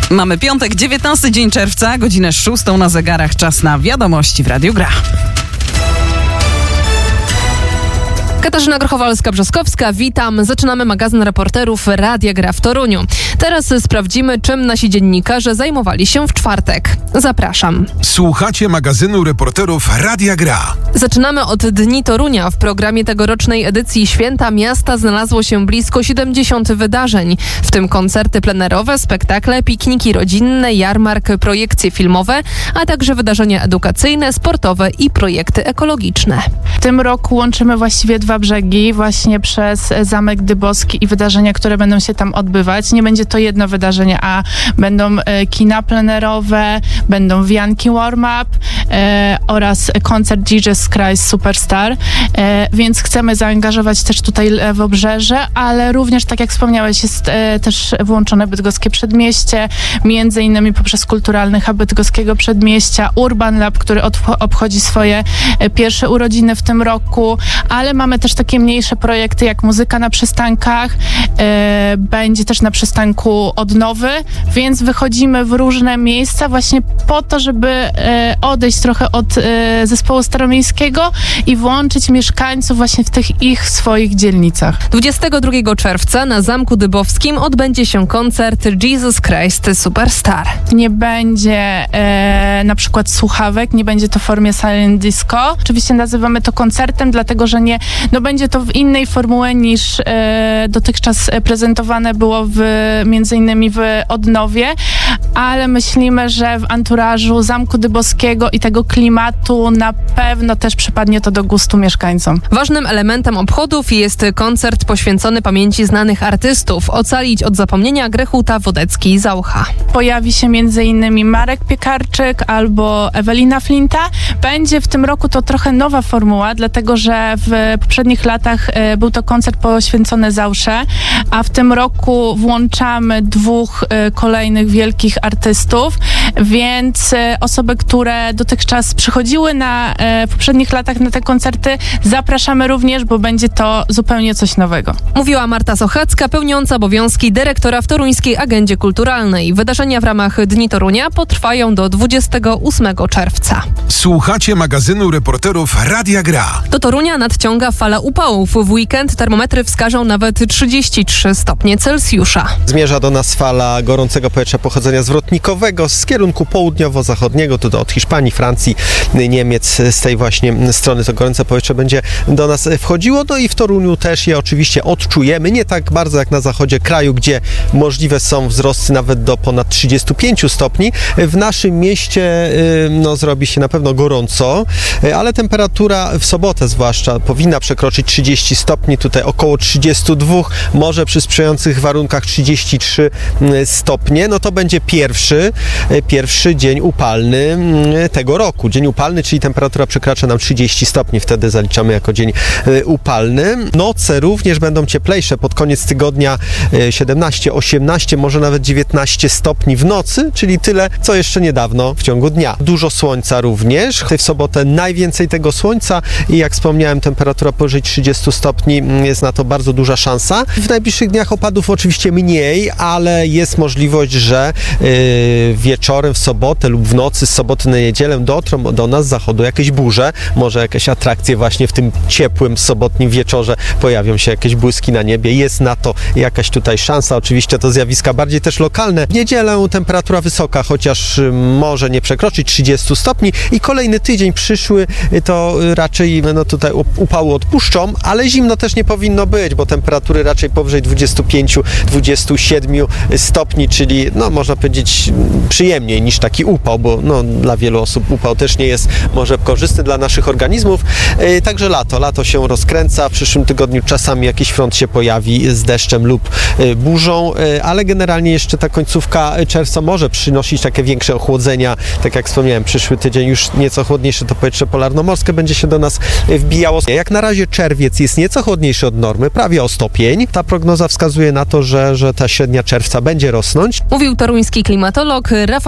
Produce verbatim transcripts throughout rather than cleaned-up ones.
Mamy piątek, dziewiętnasty dzień czerwca, godzinę szóstą na zegarach. Czas na wiadomości w Radiu Gra. Katarzyna Grochowalska-Brzoskowska, witam. Zaczynamy magazyn reporterów Radia Gra w Toruniu. Teraz sprawdzimy, czym nasi dziennikarze zajmowali się w czwartek. Zapraszam. Słuchacie magazynu reporterów Radia Gra. Zaczynamy od Dni Torunia. W programie tegorocznej edycji Święta Miasta znalazło się blisko siedemdziesiąt wydarzeń, w tym koncerty plenerowe, spektakle, pikniki rodzinne, jarmark, projekcje filmowe, a także wydarzenia edukacyjne, sportowe i projekty ekologiczne. W tym roku łączymy właściwie dwa brzegi właśnie przez Zamek Dybowski i wydarzenia, które będą się tam odbywać. Nie będzie to jedno wydarzenie, a będą e, kina plenerowe, będą wianki warm-up e, oraz koncert Jesus Christ Superstar, e, więc chcemy zaangażować też tutaj Lewobrzeże, ale również, tak jak wspomniałeś, jest e, też włączone Bydgoskie Przedmieście, między innymi poprzez Kulturalny Hub Bydgoskiego Przedmieścia, Urban Lab, który od, obchodzi swoje e, pierwsze urodziny w tym roku, ale mamy też takie mniejsze projekty jak muzyka na przystankach, e, będzie też na przystanku Odnowy, więc wychodzimy w różne miejsca właśnie po to, żeby e, odejść trochę od e, zespołu staromiejskiego i włączyć mieszkańców właśnie w tych ich swoich dzielnicach. dwudziestego drugiego czerwca na Zamku Dybowskim odbędzie się koncert Jesus Christ Superstar. Nie będzie e, na przykład słuchawek, nie będzie to w formie silent disco. Oczywiście nazywamy to koncertem, dlatego że nie, no będzie to w innej formule niż e, dotychczas prezentowane było w, między innymi w Odnowie, ale myślimy, że w anturażu Zamku Dybowskiego i tego klimatu na pewno też przypadnie to do gustu mieszkańcom. Ważnym elementem obchodów jest koncert poświęcony pamięci znanych artystów. Ocalić od zapomnienia Grechuta, Wodecki i Zaucha. Pojawi się między innymi Marek Piekarczyk albo Ewelina Flinta. Będzie w tym roku to trochę nowa formuła, dlatego że w poprzednich latach e, był to koncert poświęcony Zausze, a w tym roku włączamy dwóch e, kolejnych wielkich artystów, więc e, osoby, które dotychczas przychodziły na, e, w poprzednich latach na te koncerty, zapraszamy również, bo będzie to zupełnie coś nowego. Mówiła Marta Sochacka, pełniąca obowiązki dyrektora w Toruńskiej Agendzie Kulturalnej. Wydarzenia w ramach Dni Torunia potrwają do dwudziestego ósmego czerwca. Słuchacie magazynu reporterów Radia Gra. Do Torunia nadciąga fala upałów. W weekend termometry wskażą nawet trzydzieści trzy stopnie Celsjusza. Zmierza do nas fala gorącego powietrza pochodzenia zwrotnikowego z kierunku południowo-zachodniego, to od Hiszpanii, Francji, Niemiec. Z tej właśnie strony to gorące powietrze będzie do nas wchodziło. No i w Toruniu też je oczywiście odczujemy. Nie tak bardzo jak na zachodzie kraju, gdzie możliwe są wzrosty nawet do ponad trzydziestu pięciu stopni. W naszym mieście no, zrobi się na pewno gorąco, ale temperatura w sobotę zwłaszcza powinna przekroczyć trzydzieści stopni. Tutaj około trzydzieści dwa, może przy sprzyjających warunkach trzydzieści trzy stopnie. No to będzie pierwszy, pierwszy dzień upalny tego roku. Dzień upalny, czyli temperatura przekracza nam trzydzieści stopni. Wtedy zaliczamy jako dzień upalny. Noce również będą cieplejsze. Pod koniec tygodnia siedemnaście, osiemnaście, może nawet dziewiętnaście stopni w nocy, czyli tyle, co jeszcze niedawno w ciągu dnia. Dużo słońca również. W sobotę najwięcej tego słońca i jak wspomniałem, temperatura powyżej trzydziestu stopni, jest na to bardzo duża szansa. W najbliższych dniach opadów oczywiście mniej, ale jest możliwość, że yy, wieczorem w sobotę lub w nocy z soboty na niedzielę dotrą do nas z zachodu jakieś burze, może jakieś atrakcje właśnie w tym ciepłym sobotnim wieczorze, pojawią się jakieś błyski na niebie. Jest na to jakaś tutaj szansa. Oczywiście to zjawiska bardziej też lokalne. W niedzielę temperatura wysoka, chociaż może nie przekroczyć trzydziestu stopni i kolejny tydzień przyszły to raczej no tutaj upały odpuszczą, ale zimno też nie powinno być, bo temperatury raczej powyżej dwudziestu pięciu do dwudziestu siedmiu stopni, czyli no można powiedzieć przyjemniej niż taki upał, bo no dla wielu osób upał też nie jest może korzystny dla naszych organizmów. Yy, także lato, lato się rozkręca. W przyszłym tygodniu czasami jakiś front się pojawi z deszczem lub yy, burzą, yy, ale generalnie jeszcze ta końcówka czerwca może przynosić takie większe ochłodzenia. Tak jak wspomniałem, przyszły tydzień już nieco chłodniejsze to powietrze polarnomorskie będzie się do nas wbijało. Jak na razie czerwiec jest nieco chłodniejszy od normy, prawie o stopień. Ta prognoza wskazuje na to, że, że ta średnia czerwca będzie rosnąć. Mówił toruński klimatolog Rafał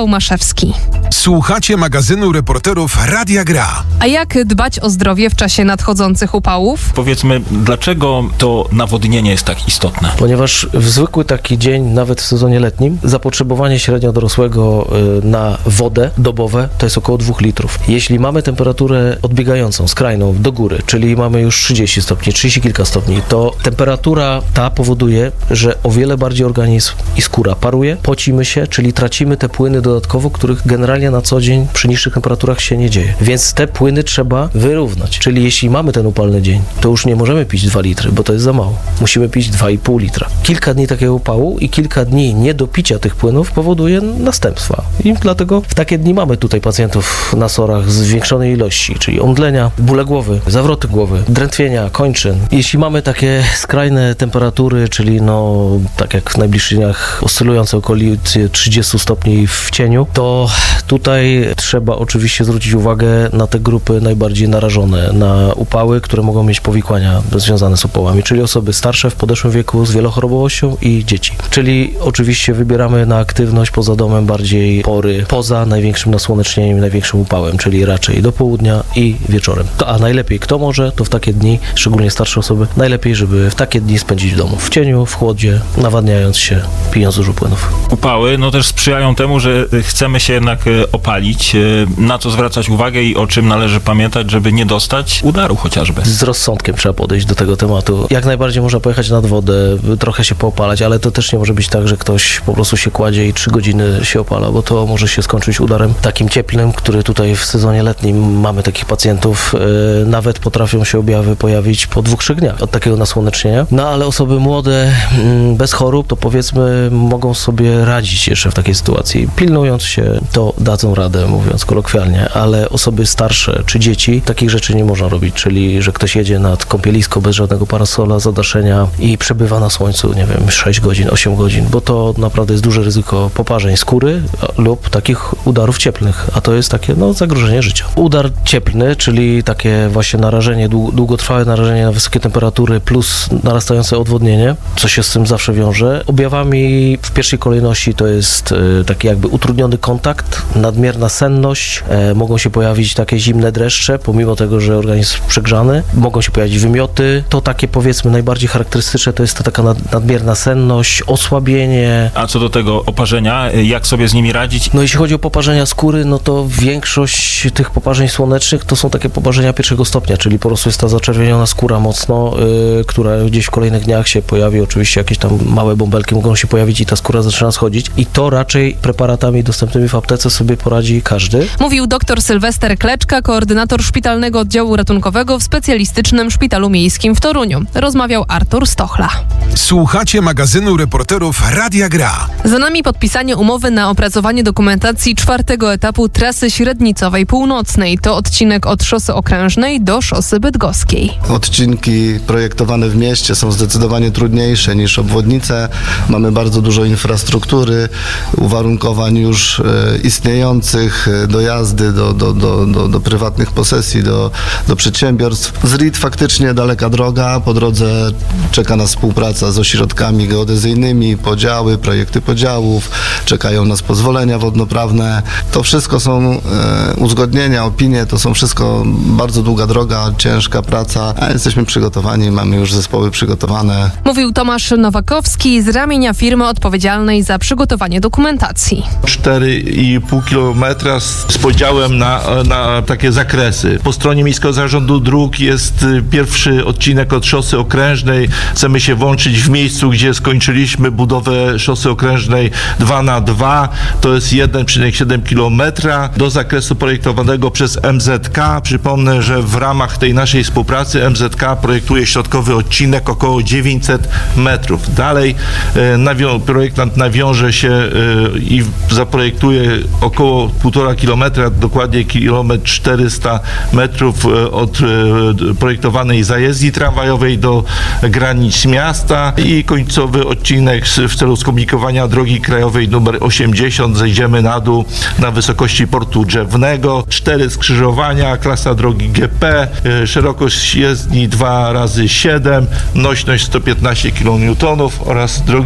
Rafał Maszewski. Słuchacie magazynu reporterów Radia Gra. A jak dbać o zdrowie w czasie nadchodzących upałów? Powiedzmy, dlaczego to nawodnienie jest tak istotne? Ponieważ w zwykły taki dzień, nawet w sezonie letnim, zapotrzebowanie średnio dorosłego na wodę dobowe to jest około dwóch litrów. Jeśli mamy temperaturę odbiegającą, skrajną, do góry, czyli mamy już trzydzieści stopni, trzydzieści kilka stopni, to temperatura ta powoduje, że o wiele bardziej organizm i skóra paruje, pocimy się, czyli tracimy te płyny dodatkowo, których generalnie na co dzień przy niższych temperaturach się nie dzieje. Więc te płyny trzeba wyrównać. Czyli jeśli mamy ten upalny dzień, to już nie możemy pić dwa litry, bo to jest za mało. Musimy pić dwa i pół litra. Kilka dni takiego upału i kilka dni niedopicia tych płynów powoduje następstwa. I dlatego w takie dni mamy tutaj pacjentów na sorach z zwiększonej ilości, czyli omdlenia, bóle głowy, zawroty głowy, drętwienia, kończyn. Jeśli mamy takie skrajne temperatury, czyli no tak jak w najbliższych dniach oscylujące okolicy trzydziestu stopni w cieniu, to tutaj trzeba oczywiście zwrócić uwagę na te grupy najbardziej narażone na upały, które mogą mieć powikłania związane z upałami, czyli osoby starsze w podeszłym wieku z wielochorobowością i dzieci. Czyli oczywiście wybieramy na aktywność poza domem bardziej pory poza największym nasłonecznieniem, największym upałem, czyli raczej do południa i wieczorem. To, a najlepiej kto może, to w takie dni, szczególnie starsze osoby, najlepiej, żeby w takie dni spędzić w domu. W cieniu, w chłodzie, nawadniając się, pijąc dużo płynów. Upały no też sprzyjają temu, że chcemy się jednak opalić. Na co zwracać uwagę i o czym należy pamiętać, żeby nie dostać udaru chociażby? Z rozsądkiem trzeba podejść do tego tematu. Jak najbardziej można pojechać nad wodę, trochę się poopalać, ale to też nie może być tak, że ktoś po prostu się kładzie i trzy godziny się opala, bo to może się skończyć udarem takim cieplnym, który tutaj w sezonie letnim mamy takich pacjentów, yy, nawet potrafią się objawy pojawić po dwóch, trzech dniach od takiego nasłonecznienia. No ale osoby młode, yy, bez chorób, to powiedzmy mogą sobie radzić jeszcze w takiej sytuacji. Pilnując się, to dadzą radę, mówiąc kolokwialnie, ale osoby starsze czy dzieci, takich rzeczy nie można robić, czyli że ktoś jedzie nad kąpielisko bez żadnego parasola, zadaszenia i przebywa na słońcu, nie wiem, sześć godzin, osiem godzin, bo to naprawdę jest duże ryzyko poparzeń skóry lub takich udarów cieplnych, a to jest takie, no, zagrożenie życia. Udar cieplny, czyli takie właśnie narażenie, długotrwałe narażenie na wysokie temperatury plus narastające odwodnienie, co się z tym zawsze wiąże. Objawami w pierwszej kolejności to jest y, taki jakby utrudniony kontakt, nadmierna senność, e, mogą się pojawić takie zimne dreszcze, pomimo tego, że organizm przegrzany, mogą się pojawić wymioty. To takie powiedzmy najbardziej charakterystyczne to jest ta taka nad, nadmierna senność, osłabienie. A co do tego oparzenia, jak sobie z nimi radzić? No jeśli chodzi o poparzenia skóry, no to większość tych poparzeń słonecznych to są takie poparzenia pierwszego stopnia, czyli po prostu jest ta zaczerwieniona skóra mocno, yy, która gdzieś w kolejnych dniach się pojawi, oczywiście jakieś tam małe bąbelki mogą się pojawić i ta skóra zaczyna schodzić i to raczej preparatami dostępnymi w aptece sobie poradzi każdy. Mówił dr Sylwester Kleczka, koordynator Szpitalnego Oddziału Ratunkowego w Specjalistycznym Szpitalu Miejskim w Toruniu. Rozmawiał Artur Stochla. Słuchacie magazynu reporterów Radia Gra. Za nami podpisanie umowy na opracowanie dokumentacji czwartego etapu trasy średnicowej północnej. To odcinek od szosy okrężnej do szosy bydgoskiej. Odcinki projektowane w mieście są zdecydowanie trudniejsze niż obwodnice. Mamy bardzo dużo infrastruktury, uwarunkowań już e, istniejących, e, dojazdy do, do, do, do, do prywatnych posesji, do, do przedsiębiorstw. Z R I T faktycznie daleka droga. Po drodze czeka nas współpraca z ośrodkami geodezyjnymi, podziały, projekty podziałów, czekają nas pozwolenia wodnoprawne. To wszystko są e, uzgodnienia, opinie, to są wszystko bardzo długa droga, ciężka praca, a jesteśmy przygotowani, mamy już zespoły przygotowane. Mówił Tomasz Nowakowski z ramienia firmy odpowiedzialnej za przygotowanie dokumentacji. cztery i pół kilometra z, z podziałem na, na takie zakresy. Po stronie Miejskiego Zarządu Dróg jest pierwszy odcinek od szosy okrężnej. Chcemy się włączyć w miejscu, gdzie skończyliśmy budowę szosy okrężnej dwa na dwa. To jest jeden przecinek siedem kilometra do zakresu projektowanego przez M Z K. Przypomnę, że w ramach tej naszej współpracy M Z K projektuje środkowy odcinek około dziewięćset metrów. Dalej e, nawią- projektant nawiąże się e, i zaprojektuje około półtora kilometra, dokładnie kilometr czterysta metrów e, od e, projektowanej zajezdni tramwajowej do granic miasta i końcowy odcinek w celu skomunikowania drogi krajowej numer osiemdziesiąt. Zejdziemy na dół na wysokości portu Drzewnego. Cztery skrzyżowania, klasa drogi G P, e, szerokość jezdni dwa razy siedem, nośność sto piętnaście kilonewtonów oraz drogi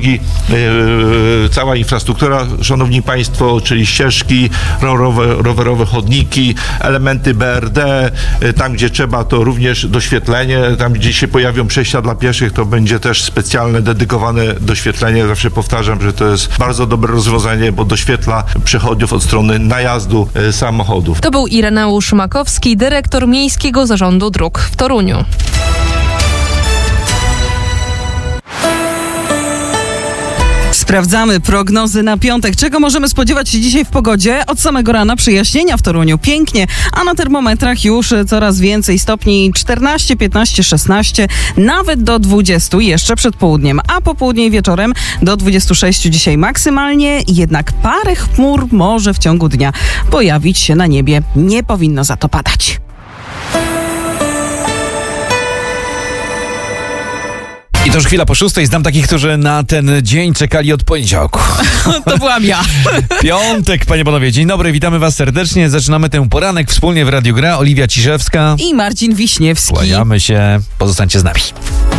Yy, cała infrastruktura, szanowni państwo, czyli ścieżki rowerowe, rowerowe, chodniki, elementy B R D, yy, tam gdzie trzeba, to również doświetlenie, tam gdzie się pojawią przejścia dla pieszych, to będzie też specjalne, dedykowane doświetlenie. Zawsze powtarzam, że to jest bardzo dobre rozwiązanie, bo doświetla przechodniów od strony najazdu yy, samochodów. To był Ireneusz Makowski, dyrektor Miejskiego Zarządu Dróg w Toruniu. Sprawdzamy prognozy na piątek. Czego możemy spodziewać się dzisiaj w pogodzie? Od samego rana przyjaśnienia w Toruniu. Pięknie, a na termometrach już coraz więcej stopni. czternaście, piętnaście, szesnaście, nawet do dwudziestu jeszcze przed południem. A po południu i wieczorem do dwudziestu sześciu dzisiaj maksymalnie. Jednak parę chmur może w ciągu dnia pojawić się na niebie. Nie powinno za to padać. I to już chwila po szóstej. Znam takich, którzy na ten dzień czekali od poniedziałku. To byłam ja. Piątek, panie panowie. Dzień dobry, witamy was serdecznie. Zaczynamy ten poranek wspólnie w Radiu Gra. Oliwia Ciszewska i Marcin Wiśniewski. Kłaniamy się. Pozostańcie z nami.